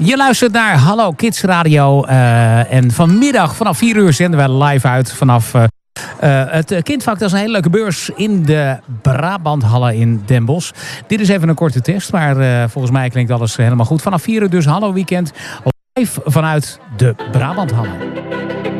Je luistert naar Hallo Kids Radio. En vanmiddag vanaf 4 uur zenden wij live uit vanaf het Kindvak. Dat is een hele leuke beurs in de Brabanthallen in Den Bosch. Dit is even een korte test, maar volgens mij klinkt alles helemaal goed. Vanaf 4 uur dus Hallo Weekend live vanuit de Brabanthallen.